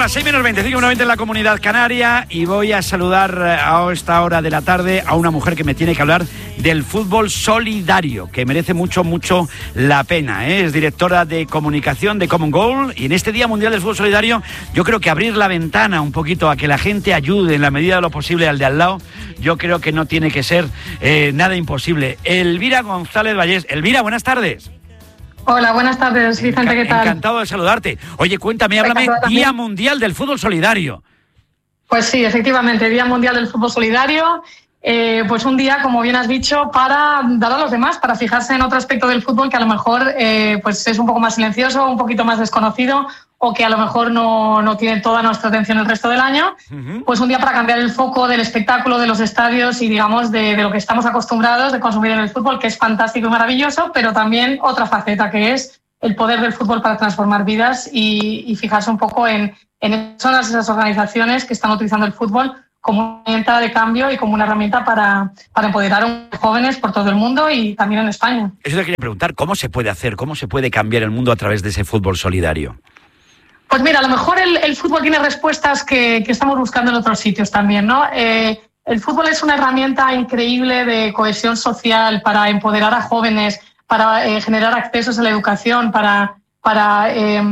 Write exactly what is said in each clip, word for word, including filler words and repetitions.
las seis menos veinticinco, una veinte en la Comunidad Canaria, y voy a saludar a esta hora de la tarde a una mujer que me tiene que hablar del fútbol solidario, que merece mucho, mucho la pena, ¿eh? Es directora de comunicación de Common Goal, y en este Día Mundial del Fútbol Solidario yo creo que abrir la ventana un poquito a que la gente ayude en la medida de lo posible al de al lado, yo creo que no tiene que ser eh, nada imposible. Elvira González Vallés. Elvira, buenas tardes. Hola, buenas tardes, Vicente, ¿qué tal? Encantado de saludarte. Oye, cuéntame, háblame, Día Mundial del Fútbol Solidario. Pues sí, efectivamente, Día Mundial del Fútbol Solidario, eh, pues un día, como bien has dicho, para dar a los demás, para fijarse en otro aspecto del fútbol que a lo mejor eh, pues es un poco más silencioso, un poquito más desconocido, o que a lo mejor no, no tiene toda nuestra atención el resto del año. Uh-huh. Pues un día para cambiar el foco del espectáculo, de los estadios y, digamos, de, de lo que estamos acostumbrados de consumir en el fútbol, que es fantástico y maravilloso, pero también otra faceta, que es el poder del fútbol para transformar vidas y, y fijarse un poco en, en todas esas organizaciones que están utilizando el fútbol como una herramienta de cambio y como una herramienta para, para empoderar a los jóvenes por todo el mundo y también en España. Eso te quería preguntar, ¿cómo se puede hacer, cómo se puede cambiar el mundo a través de ese fútbol solidario? Pues mira, a lo mejor el, el fútbol tiene respuestas que, que estamos buscando en otros sitios también, ¿no? Eh, el fútbol es una herramienta increíble de cohesión social para empoderar a jóvenes, para eh, generar accesos a la educación, para, para, eh,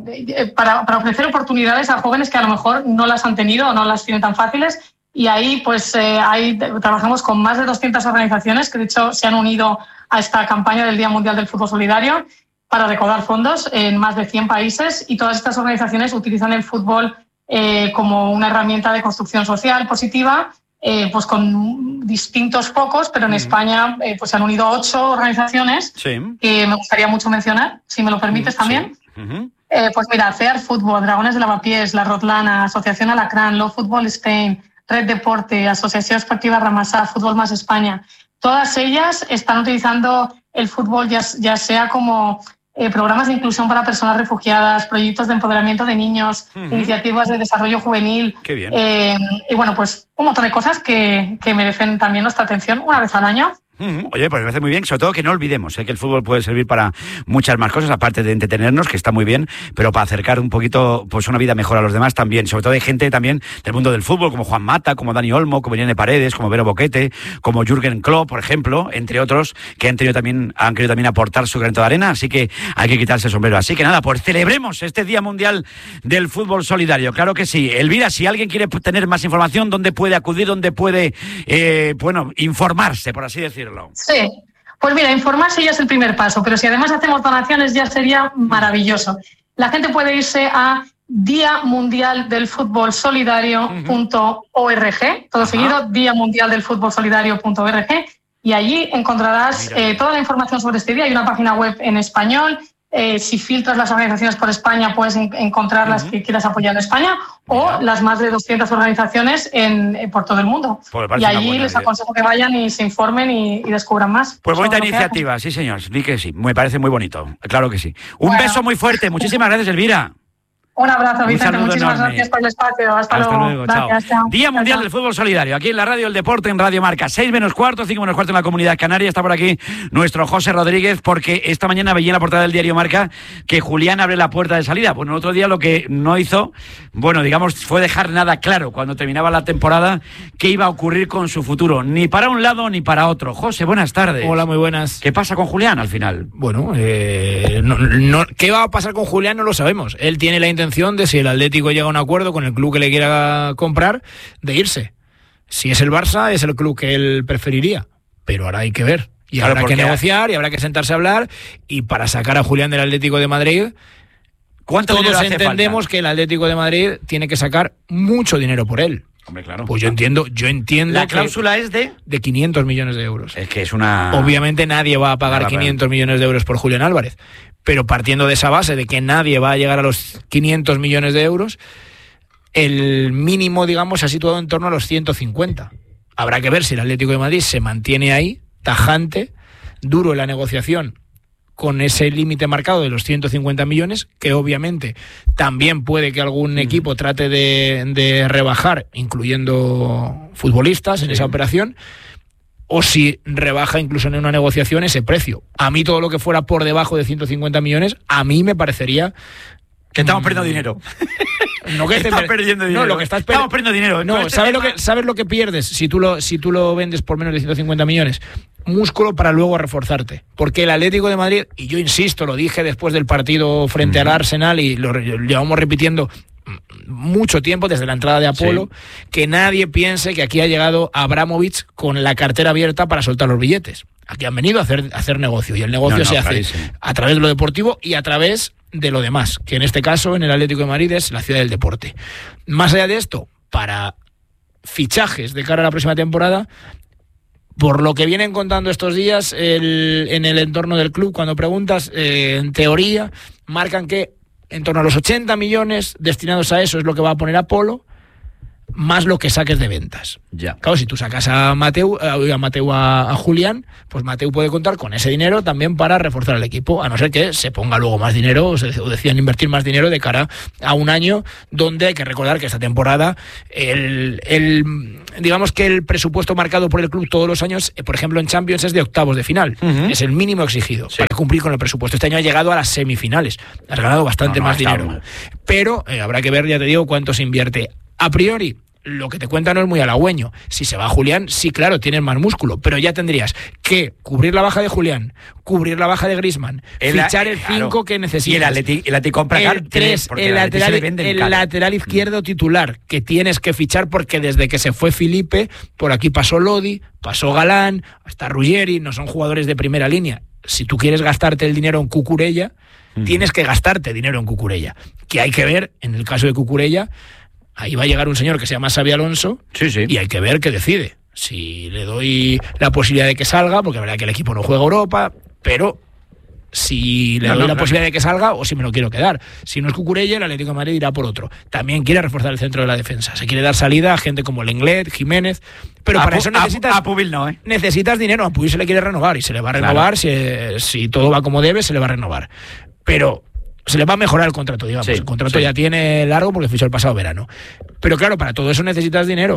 para, para ofrecer oportunidades a jóvenes que a lo mejor no las han tenido o no las tienen tan fáciles. Y ahí pues eh, ahí trabajamos con más de doscientas organizaciones que de hecho se han unido a esta campaña del Día Mundial del Fútbol Solidario para recaudar fondos en más de cien países, y todas estas organizaciones utilizan el fútbol eh, como una herramienta de construcción social positiva, eh, pues con distintos focos, pero en uh-huh. España eh, pues se han unido ocho organizaciones sí. que me gustaría mucho mencionar, si me lo permites uh-huh. también. Sí. Uh-huh. Eh, pues mira, C E A R Fútbol, Dragones de Lavapiés, La Rotlana, Asociación Alacrán, Low Football Spain, Red Deporte, Asociación Esportiva Ramasá, Fútbol Más España. Todas ellas están utilizando el fútbol ya, ya sea como Eh, programas de inclusión para personas refugiadas, proyectos de empoderamiento de niños, uh-huh. iniciativas de desarrollo juvenil. Qué bien. Eh, y bueno, pues un montón de cosas que, que merecen también nuestra atención una vez al año. Uh-huh. Oye, pues me parece muy bien, sobre todo que no olvidemos ¿eh? que el fútbol puede servir para muchas más cosas, aparte de entretenernos, que está muy bien, pero para acercar un poquito pues una vida mejor a los demás también, sobre todo de gente también del mundo del fútbol, como Juan Mata, como Dani Olmo, como Irene Paredes, como Vero Boquete, como Jürgen Klopp, por ejemplo, entre otros, que han tenido también, han querido también aportar su granito de arena, así que hay que quitarse el sombrero. Así que nada, pues celebremos este Día Mundial del Fútbol Solidario, claro que sí. Elvira, si alguien quiere tener más información, ¿dónde puede acudir, dónde puede, eh, bueno, informarse, por así decirlo? Sí. Pues mira, informarse ya es el primer paso, pero si además hacemos donaciones ya sería maravilloso. La gente puede irse a Día Mundial del Fútbol Solidario punto org, todo Ajá. seguido, Día Mundial del Fútbol Solidario punto org, y allí encontrarás eh, toda la información sobre este día. Hay una página web en español. Eh, si filtras las organizaciones por España, puedes en- encontrar las uh-huh. que quieras apoyar en España, o Mira. las más de doscientas organizaciones en, en, por todo el mundo. Pues y allí les idea. aconsejo que vayan y se informen y, y descubran más. Pues bonita iniciativa, sí señor, sí que sí, me parece muy bonito, claro que sí. Un bueno. beso muy fuerte, muchísimas gracias, Elvira. Un abrazo, Un Vicente, muchísimas enorme. gracias por el espacio. Hasta, Hasta luego. luego, Gracias, chao. chao. Día chao, Mundial chao. del Fútbol Solidario, aquí en la radio El Deporte, en Radio Marca, seis menos cuarto, cinco menos cuarto en la Comunidad Canaria. Está por aquí nuestro José Rodríguez, porque esta mañana veía en la portada del diario Marca que Julián abre la puerta de salida. Bueno, el otro día lo que no hizo, bueno, digamos, fue dejar nada claro cuando terminaba la temporada qué iba a ocurrir con su futuro, ni para un lado ni para otro. José, buenas tardes. Hola, muy buenas. ¿Qué pasa con Julián al final? Bueno, eh, no, no, ¿qué va a pasar con Julián? No lo sabemos. Él tiene la intención de, si el Atlético llega a un acuerdo con el club que le quiera comprar, de irse. Si es el Barça, es el club que él preferiría, pero ahora hay que ver. Y claro, habrá que negociar y habrá que sentarse a hablar, y para sacar a Julián del Atlético de Madrid, ¿cuánto todos hace entendemos falta? Que el Atlético de Madrid tiene que sacar mucho dinero por él. Hombre, claro. Pues yo entiendo, yo entiendo. La cláusula es de de quinientos millones de euros. Es que es una. Obviamente nadie va a pagar Nada, quinientos millones de euros por Julián Álvarez, pero partiendo de esa base de que nadie va a llegar a los quinientos millones de euros, el mínimo, digamos, se ha situado en torno a los ciento cincuenta. Habrá que ver si el Atlético de Madrid se mantiene ahí, tajante, duro en la negociación, con ese límite marcado de los ciento cincuenta millones, que obviamente también puede que algún equipo trate de, de rebajar, incluyendo futbolistas en sí. esa operación, o si rebaja incluso en una negociación ese precio. A mí todo lo que fuera por debajo de ciento cincuenta millones, a mí me parecería Que estamos perdiendo dinero. No, que estamos perdiendo dinero. No, lo que estás per... estamos perdiendo dinero. No, este ¿sabes, tema... lo que, ¿sabes lo que pierdes si tú lo, si tú lo vendes por menos de ciento cincuenta millones? Músculo para luego reforzarte. Porque el Atlético de Madrid, y yo insisto, lo dije después del partido frente uh-huh. al Arsenal y lo, lo llevamos repitiendo mucho tiempo desde la entrada de Apolo, sí. que nadie piense que aquí ha llegado Abramovich con la cartera abierta para soltar los billetes. Aquí han venido a hacer, a hacer negocio y el negocio no, no, se hace clarísimo. A través de lo deportivo y a través de lo demás, que en este caso en el Atlético de Madrid es la ciudad del deporte. Más allá de esto, para fichajes de cara a la próxima temporada, por lo que vienen contando estos días el, en el entorno del club, cuando preguntas, eh, en teoría, marcan que en torno a los ochenta millones destinados a eso es lo que va a poner Apolo, más lo que saques de ventas. Ya. Claro, si tú sacas a Mateu, a, Mateu a, a Julián, pues Mateu puede contar con ese dinero también para reforzar el equipo, a no ser que se ponga luego más dinero o, se, o decidan invertir más dinero de cara a un año donde hay que recordar que esta temporada el, el digamos que el presupuesto marcado por el club todos los años, por ejemplo en Champions es de octavos de final, uh-huh. es el mínimo exigido sí. para cumplir con el presupuesto. Este año ha llegado a las semifinales, has ganado bastante no, no, más dinero, mal. Pero eh, habrá que ver, ya te digo, cuánto se invierte. A priori, lo que te cuenta no es muy halagüeño. Si se va Julián, sí, claro, tienes más músculo, pero ya tendrías que cubrir la baja de Julián, cubrir la baja de Griezmann, el, fichar el cinco claro. que necesitas. Y el Atleti, el Atleti compra el tres, el, el lateral, el lateral izquierdo titular que tienes que fichar porque desde que se fue Felipe, por aquí pasó Lodi, pasó Galán, hasta Ruggeri, no son jugadores de primera línea. Si tú quieres gastarte el dinero en Cucurella, uh-huh. tienes que gastarte dinero en Cucurella. Que hay que ver, en el caso de Cucurella, ahí va a llegar un señor que se llama Xabi Alonso sí, sí. y hay que ver qué decide. Si le doy la posibilidad de que salga, porque la verdad que el equipo no juega Europa, pero si le no, doy no, la claro. posibilidad de que salga o si me lo quiero quedar. Si no es Cucurella, el Atlético de Madrid irá por otro. También quiere reforzar el centro de la defensa. Se quiere dar salida a gente como Lenglet, Jiménez, pero a para Pu- eso necesitas... A, a Pubil no, ¿eh? Necesitas dinero. A Pubil se le quiere renovar y se le va a renovar. Claro. Si, si todo va como debe, se le va a renovar. Pero... se le va a mejorar el contrato, digamos. Sí, el contrato sí. ya tiene largo porque fichó el pasado verano. Pero claro, para todo eso necesitas dinero.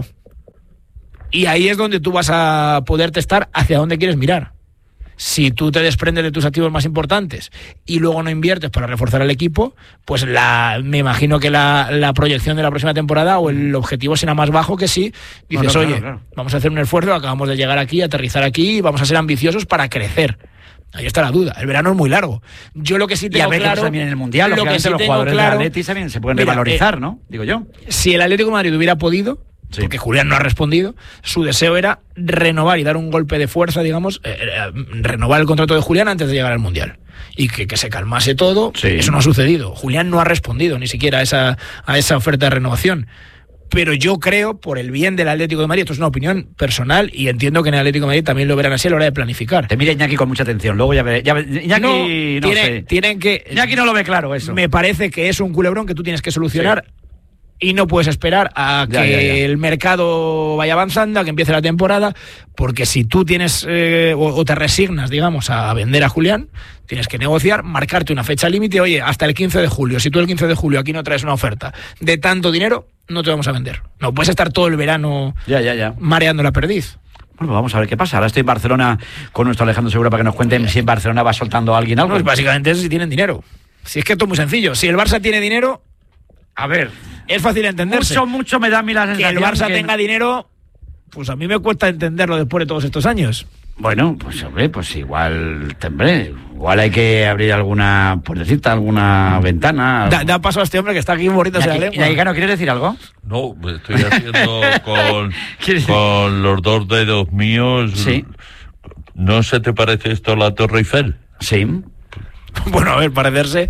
Y ahí es donde tú vas a poder testar hacia dónde quieres mirar. Si tú te desprendes de tus activos más importantes y luego no inviertes para reforzar el equipo, pues la, me imagino que la, la proyección de la próxima temporada o el objetivo será más bajo que si dices, no, no, oye, claro, claro. vamos a hacer un esfuerzo, acabamos de llegar aquí, aterrizar aquí y vamos a ser ambiciosos para crecer. Ahí está la duda. El verano es muy largo. Yo lo que sí tengo y a ver claro... también en el Mundial, lo que sí los jugadores claro, del Atleti también se pueden mira, revalorizar, eh, ¿no? Digo yo. Si el Atlético de Madrid hubiera podido, sí. porque Julián no ha respondido, su deseo era renovar y dar un golpe de fuerza, digamos, eh, eh, renovar el contrato de Julián antes de llegar al Mundial. Y que, que se calmase todo. Sí. Eso no ha sucedido. Julián no ha respondido ni siquiera a esa, a esa oferta de renovación. Pero yo creo, por el bien del Atlético de Madrid, esto es una opinión personal y entiendo que en el Atlético de Madrid también lo verán así a la hora de planificar. Te mira Iñaki con mucha atención, luego ya veré. Ya, Iñaki no, no tiene, sé. Tienen que, Iñaki no lo ve claro eso. Me parece que es un culebrón que tú tienes que solucionar sí. y no puedes esperar a ya, que ya, ya. el mercado vaya avanzando, a que empiece la temporada, porque si tú tienes eh, o, o te resignas, digamos, a vender a Julián, tienes que negociar, marcarte una fecha límite, oye, hasta el quince de julio, si tú el quince de julio aquí no traes una oferta de tanto dinero, no te vamos a vender. No puedes estar todo el verano ya, ya, ya. mareando la perdiz. Bueno, pues vamos a ver qué pasa. Ahora estoy en Barcelona con nuestro Alejandro Segura para que nos cuenten si en Barcelona va soltando a alguien algo. Pues básicamente es si tienen dinero. Si es que esto es muy sencillo. Si el Barça tiene dinero, a ver, es fácil entenderse. Mucho, mucho me da a mí la sensación que el Barça que... tenga dinero, pues a mí me cuesta entenderlo después de todos estos años. Bueno, pues hombre, pues igual, hombre, igual hay que abrir alguna puertecita, alguna ventana. Da, da paso a este hombre que está aquí mordiéndose la lengua. Yaguicano, ¿quieres decir algo? No, estoy haciendo con, con los dos dedos míos. Sí. ¿No se te parece esto a la Torre Eiffel? Sí. Bueno, a ver, parecerse.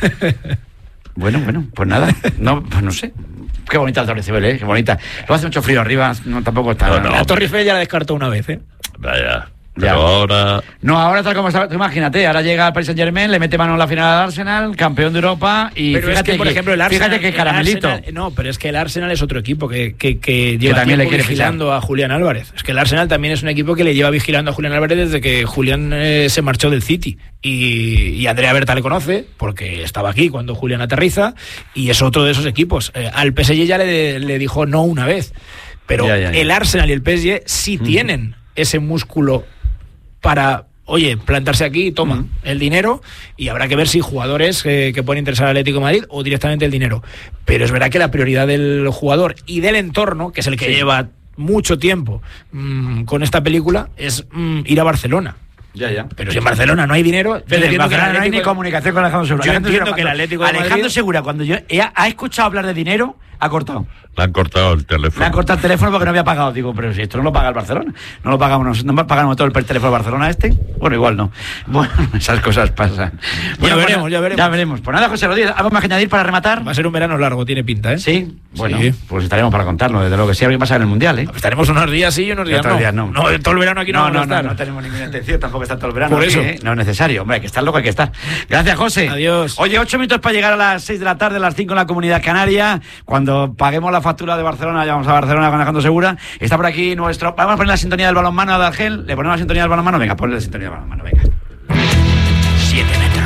Bueno, bueno, pues nada, no, pues no sé. Qué bonita la Torre Eiffel, ¿eh? Qué bonita. Luego hace mucho frío arriba, no tampoco está... No, no, la Torre Eiffel ya la descartó una vez, ¿eh? Vaya, pero ya. ahora... No, ahora tal como está, tú imagínate, ahora llega el Paris Saint-Germain, le mete mano en la final al Arsenal, campeón de Europa, y pero fíjate es que, por que, ejemplo, el Arsenal, fíjate que caramelito. Arsenal, no, pero es que el Arsenal es otro equipo que, que, que lleva que también tiempo le quiere vigilando fichar. a Julián Álvarez. Es que el Arsenal también es un equipo que le lleva vigilando a Julián Álvarez desde que Julián eh, se marchó del City. Y, y Andrea Berta le conoce, porque estaba aquí cuando Julián aterriza, y es otro de esos equipos. Eh, al P S G ya le, le dijo no una vez, pero ya, ya, ya. el Arsenal y el P S G sí uh-huh. tienen ese músculo para oye, plantarse aquí y toma uh-huh. el dinero, y habrá que ver si jugadores eh, que pueden interesar al Atlético de Madrid o directamente el dinero. Pero es verdad que la prioridad del jugador y del entorno, que es el que sí. lleva mucho tiempo mmm, con esta película, es mmm, ir a Barcelona. Ya, ya. Pero si en Barcelona no hay dinero, pero en Barcelona no hay ni comunicación con Alejandro Segura. Yo entiendo que el Atlético de Alejandro Madrid... Segura, cuando yo he, ha escuchado hablar de dinero, ha cortado. Le han cortado el teléfono. Le han cortado el teléfono porque no había pagado. Digo, pero si esto no lo paga el Barcelona. No lo pagamos, no pagamos todo el teléfono de Barcelona este. Bueno, igual no. Bueno, esas cosas pasan. Bueno, ya veremos, bueno, ya veremos. Ya veremos. Pues nada, José Rodríguez, ¿algo más que añadir para rematar? Va a ser un verano largo, tiene pinta, ¿eh? Sí. Bueno, sí. Pues estaremos para contarlo, desde lo que sea que pasa en el Mundial, ¿eh? Estaremos unos días sí y unos días no. días no. No, todo el verano aquí no, no vamos no, a estar. No, no tenemos ninguna intención tampoco estar todo el verano. Por eso. ¿Eh? No es necesario, hombre, hay que estar loco, hay que estar. Gracias, José. Adiós. Oye, ocho minutos para llegar a las seis de la tarde, a las cinco en la Comunidad Canaria. Cuando paguemos la factura de Barcelona, ya vamos a Barcelona con Alejandro Segura. Está por aquí nuestro... Vamos a poner la sintonía del balonmano de Argel. ¿Le ponemos la sintonía del balonmano? Venga, ponle la sintonía del balonmano, venga. Siete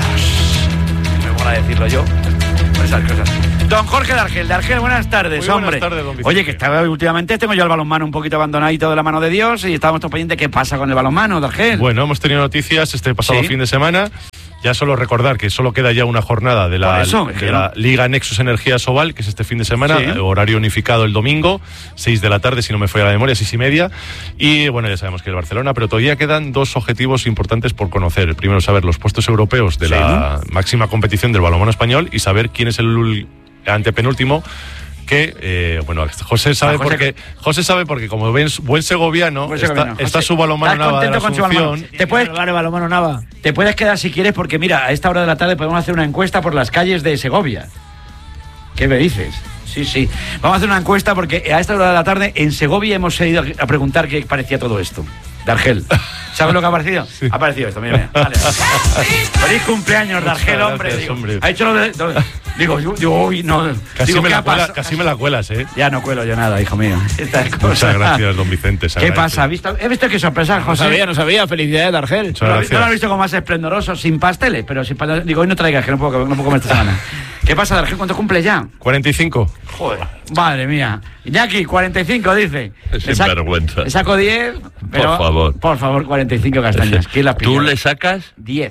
metros. Me mola decirlo yo. Por esas cosas. Don Jorge de Argel, de Argel, buenas tardes, Muy hombre. Buenas tardes, don Vicente. Oye, que estaba últimamente, tengo yo el balonmano un poquito abandonadito de la mano de Dios y estábamos todos pendientes qué pasa con el balonmano de Argel. Bueno, hemos tenido noticias este pasado ¿Sí? fin de semana. Ya solo recordar que solo queda ya una jornada de la, eso, de la Liga Nexus Energía Sobal, que es este fin de semana, sí. horario unificado el domingo, seis de la tarde, si no me falla la memoria, seis y media. Y bueno, ya sabemos que el Barcelona, pero todavía quedan dos objetivos importantes por conocer. El primero, saber los puestos europeos de sí. la máxima competición del balonmano español y saber quién es el antepenúltimo. Que, eh, bueno, José sabe, José, porque José sabe porque como ven, buen segoviano, buen está, segoviano. está José, su balonmano Nava de la Asunción. ¿Te puedes, balonmano Nava? Te puedes quedar si quieres, porque mira, a esta hora de la tarde podemos hacer una encuesta por las calles de Segovia. ¿Qué me dices? Sí, sí. Vamos a hacer una encuesta porque a esta hora de la tarde en Segovia hemos ido a preguntar qué parecía todo esto. De Argel. ¿Sabes lo que ha aparecido? Sí. Ha aparecido esto, mira, mira. Vale, vale. Feliz cumpleaños de Argel, hombre. Gracias, digo, hombre. Ha hecho lo de... Lo, digo, yo, yo, uy, no. Casi, digo, me la cuela, pasa? casi me la cuelas, ¿eh? Ya no cuelo yo nada, hijo mío. Muchas gracias, don Vicente. ¿Qué pasa? ¿Has visto? He visto qué sorpresa, José. No sabía, no sabía. Felicidades de Argel. Muchas no, gracias. no lo he visto como más esplendoroso, sin pasteles, pero sin pasteles. Digo, hoy no traigas, que no puedo, no puedo comer esta semana. ¿Qué pasa, Argel? ¿Cuánto cumple ya? cuarenta y cinco. Joder, madre mía. Iñaki, cuarenta y cinco, dice. Es sinvergüenza. Le saco diez, pero... Por favor. Por favor, cuarenta y cinco castañas. ¿Quién las ¿Tú le sacas? diez.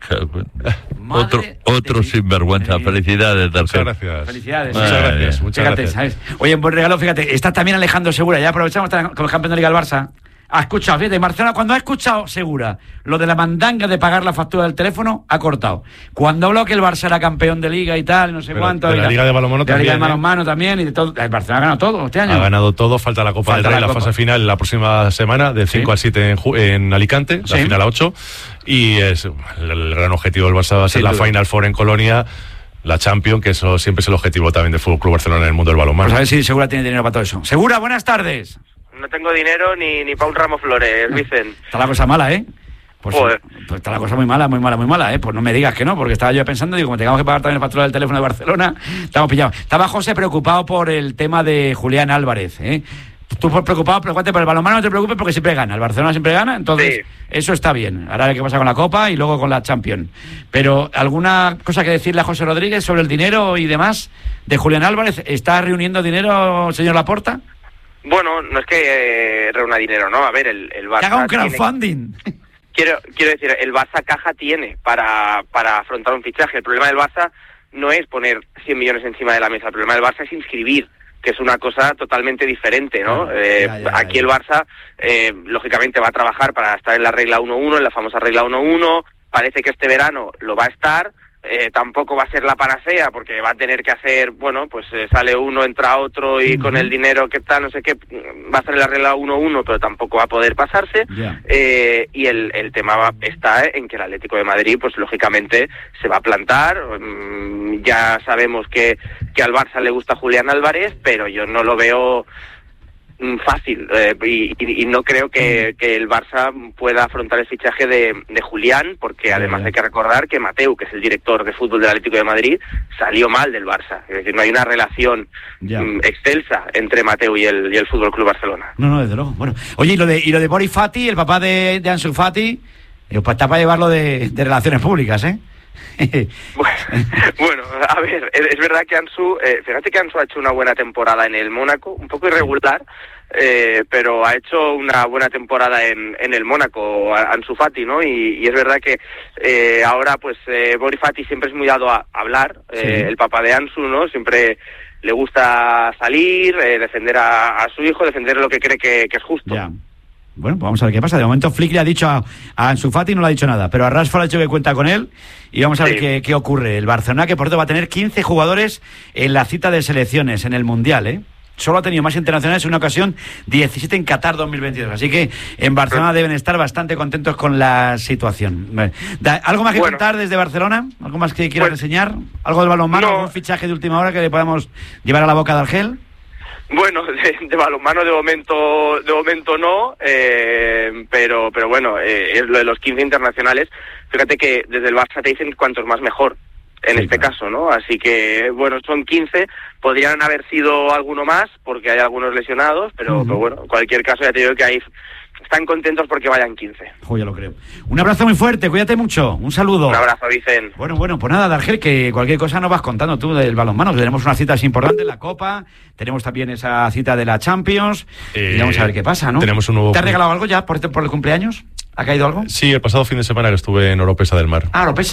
Otro, otro sinvergüenza. Sí. Felicidades, Muchas Argel. gracias. Felicidades. Muchas Madre gracias. mía. Muchas Fíjate, gracias. ¿sabes? Oye, en buen regalo, fíjate, está también Alejandro Segura. Ya aprovechamos como campeón de Liga del Barça. Ha escuchado, fíjate, Marcelo, cuando ha escuchado Segura lo de la mandanga de pagar la factura del teléfono, ha cortado. Cuando habló que el Barça era campeón de Liga y tal, no sé Pero cuánto. de la y Liga de balonmano de la Liga de también, ¿eh? balonmano también, y de todo. El Barcelona ha ganado todo este año. Ha ganado todo, falta la Copa Falta del Rey, la la, Copa. fase final la próxima semana, del cinco Sí. al siete en, Ju- en Alicante, la Sí. final a ocho. Y es el, el gran objetivo del Barça va a ser Sin la duda. Final Four en Colonia, la Champions, que eso siempre es el objetivo también del Fútbol Club Barcelona en el mundo del balonmano. Pues a ver si Segura tiene dinero para todo eso. Segura, buenas tardes. No tengo dinero ni, ni para un ramo flores, Vicen. Está la cosa mala, ¿eh? Pues, Joder. pues está la cosa muy mala, muy mala, muy mala, ¿eh? Pues no me digas que no, porque estaba yo pensando, digo, como tengamos que pagar también la factura del teléfono de Barcelona, estamos pillados. Estaba José preocupado por el tema de Julián Álvarez, ¿eh? Tú por preocupado, preocupate por el balonmano, no te preocupes porque siempre gana. El Barcelona siempre gana, entonces Sí. eso está bien. Ahora hay que pasar con la Copa y luego con la Champions. Pero, ¿alguna cosa que decirle a José Rodríguez sobre el dinero y demás de Julián Álvarez? ¿Está reuniendo dinero, señor Laporta? Bueno, no es que eh, reúna dinero, ¿no? A ver, el, el Barça... Que haga un tiene- crowdfunding. Quiero, quiero decir, el Barça caja tiene para, para afrontar un fichaje. El problema del Barça no es poner cien millones encima de la mesa. El problema del Barça es inscribir, que es una cosa totalmente diferente, ¿no? Claro, Eh, ya, ya, aquí ya. el Barça, eh, lógicamente, va a trabajar para estar en la regla uno uno, en la famosa regla uno uno. Parece que este verano lo va a estar. Eh, tampoco va a ser la panacea, porque va a tener que hacer, bueno, pues eh, sale uno, entra otro y Uh-huh. con el dinero que está, no sé qué, va a estar en la regla uno uno, pero tampoco va a poder pasarse. Ya. Eh, y el, el tema va, está en que el Atlético de Madrid, pues lógicamente se va a plantar. Mm, ya sabemos que, que al Barça le gusta Julián Álvarez, pero yo no lo veo mm, fácil eh, y, y, y no creo que, que el Barça pueda afrontar el fichaje de, de Julián, porque además ya. hay que recordar que Mateu, que es el director de fútbol del Atlético de Madrid, salió mal del Barça. Es decir, no hay una relación Ya. mm, excelsa entre Mateu y el, y el Fútbol Club Barcelona. No, no, desde luego. Bueno, oye, y lo de, y lo de Boris Fati, el papá de, de Ansu Fati, eh, pues está para llevarlo de, de relaciones públicas, ¿eh? Bueno, a ver, es verdad que Ansu, eh, fíjate que Ansu ha hecho una buena temporada en el Mónaco, un poco irregular, eh, pero ha hecho una buena temporada en, en el Mónaco, Ansu Fati, ¿no? Y, y es verdad que eh, ahora, pues, eh, Boris Fati siempre es muy dado a hablar, eh, sí. El papá de Ansu, ¿no? Siempre le gusta salir, eh, defender a, a su hijo, defender lo que cree que, que es justo. Ya. Bueno, pues vamos a ver qué pasa. De momento Flick le ha dicho a, a Ansu Fati, no le ha dicho nada, pero a Rashford ha dicho que cuenta con él y vamos a ver sí. qué, qué ocurre. El Barcelona, que por cierto va a tener quince jugadores en la cita de selecciones en el Mundial, ¿eh? Solo ha tenido más internacionales en una ocasión, diecisiete en Qatar dos mil veintidós. Así que en Barcelona deben estar bastante contentos con la situación. ¿Algo más que bueno. contar desde Barcelona? ¿Algo más que quieras pues, enseñar? ¿Algo del balonmano? No. ¿Algún fichaje de última hora que le podamos llevar a la boca de Argel? Bueno, de, de balonmano de momento de momento no, eh, pero pero bueno, eh, es lo de los quince internacionales. Fíjate que desde el Barça te dicen cuantos más mejor, en sí, este claro. caso, ¿no? Así que, bueno, son quince, podrían haber sido alguno más, porque hay algunos lesionados, pero, uh-huh. pero bueno, en cualquier caso ya te digo que ahí están contentos porque vayan quince. Oh, ya lo creo. Un abrazo muy fuerte, cuídate mucho, un saludo. Un abrazo, Vicen. Bueno, bueno, pues nada, Dargel, que cualquier cosa nos vas contando tú del balonmano. Tenemos una cita importante en la Copa, tenemos también esa cita de la Champions, eh, y vamos a ver qué pasa, ¿no? Tenemos un nuevo... ¿Te has regalado algo ya por, por el cumpleaños? ¿Ha caído algo? Sí, el pasado fin de semana que estuve en Oropesa del Mar. Ah, Oropesa.